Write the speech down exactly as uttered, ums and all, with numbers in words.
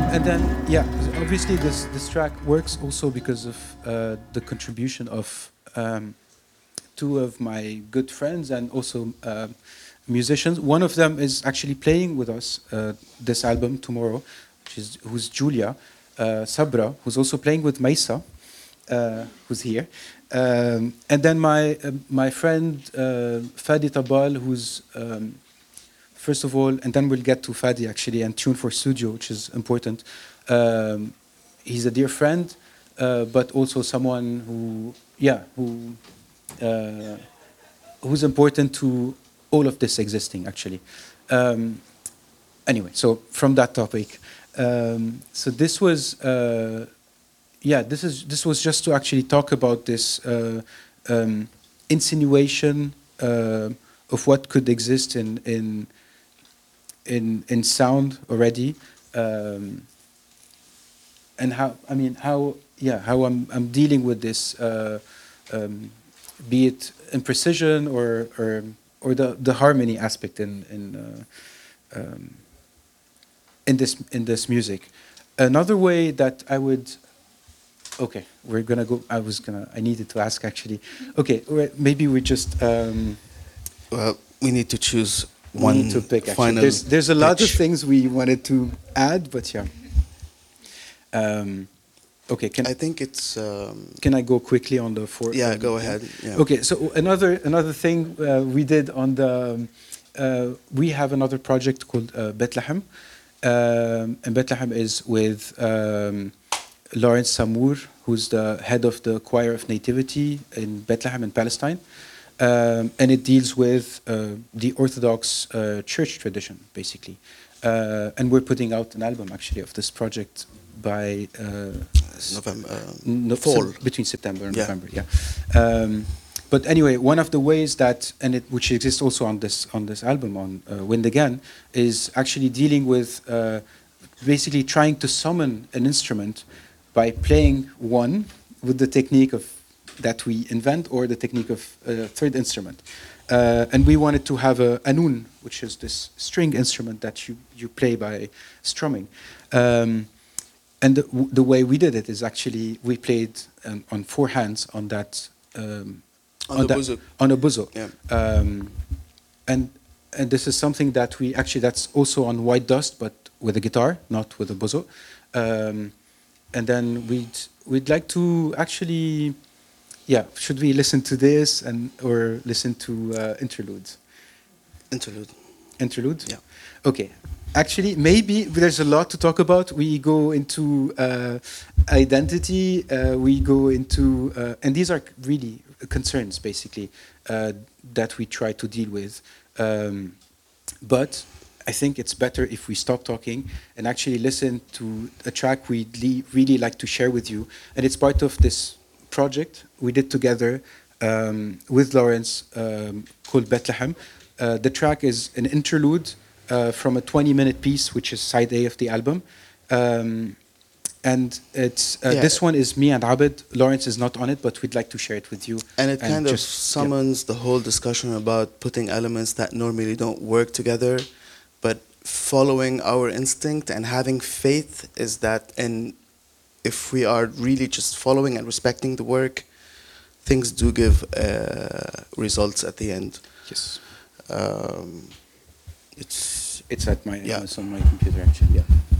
and then, yeah, obviously this this track works also because of uh, the contribution of um, two of my good friends and also uh, musicians. One of them is actually playing with us uh, this album tomorrow, which is who's Julia uh, Sabra, who's also playing with Maisa, uh, who's here, um, and then my uh, my friend uh, Fadi Tabal, who's um, first of all, and then we'll get to Fadi actually and Tune for Studio, which is important. Um, he's a dear friend, uh, but also someone who, yeah, who uh, who's important to all of this existing actually. Um, anyway, so from that topic, um, so this was, uh, yeah, this is this was just to actually talk about this uh, um, insinuation uh, of what could exist in in in in sound already, um, and how I mean how yeah how I'm I'm dealing with this, uh, um, be it in precision or or or the the harmony aspect in in uh, um, in this in this music. Another way that I would okay we're gonna go I was gonna I needed to ask actually okay maybe we just um, well we need to choose we one need to pick actually. final There's there's a lot of pitch. things we wanted to add, but yeah. Um, okay, can I think it's um, can I go quickly on the four? yeah, um, go ahead. Yeah. Okay, so another another thing uh, we did on the um, uh, we have another project called uh, Bethlehem, um, and Bethlehem is with um, Lawrence Samour, who's the head of the Choir of Nativity in Bethlehem in Palestine. Um, and it deals with uh, the Orthodox uh, church tradition, basically. Uh, and we're putting out an album, actually, of this project by uh, November, uh, no, fall. sep- between September and Yeah. November. Yeah. Um, but anyway, one of the ways that, and it, which exists also on this on this album on uh, Wind Again, is actually dealing with uh, basically trying to summon an instrument by playing one with the technique of that we invent, or the technique of a third instrument. Uh, and we wanted to have a anun, which is this string instrument that you, you play by strumming. Um, and the, w- the way we did it is actually, we played um, on four hands on that... Um, On the that- buzo. On a buzo. Yeah. Um, and, and this is something that we, actually that's also on White Dust, but with a guitar, not with a buzo. Um, and then we'd, we'd like to actually... Yeah, should we listen to this and or listen to uh, interludes? Interlude. Interlude? Yeah. Okay. Actually, maybe there's a lot to talk about. We go into uh, identity. Uh, we go into, uh, and these are really concerns, basically, uh, that we try to deal with. Um, but I think it's better if we stop talking and actually listen to a track we'd le- really like to share with you. And it's part of this project we did together um, with Lawrence um, called Bethlehem. Uh, the track is an interlude uh, from a twenty minute piece, which is side A of the album. Um, and it's uh, Yeah. this one is me and Abed. Lawrence is not on it, but we'd like to share it with you. And it kind of just- summons the whole discussion about putting elements that normally don't work together, but following our instinct and having faith is that in if we are really just following and respecting the work, things do give uh, results at the end. Yes. Um, it's It's at my, Yeah. it's on my computer, actually, yeah.